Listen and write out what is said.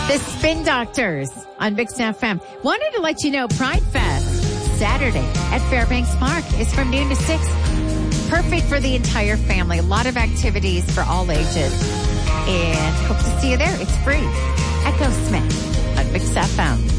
The Spin Doctors on Mix FM. Wanted to let you know Pride Fest Saturday at Fairbanks Park is from noon to 6. Perfect for the entire family. A lot of activities for all ages. And hope to see you there. It's free. Echo Smith on Mix FM.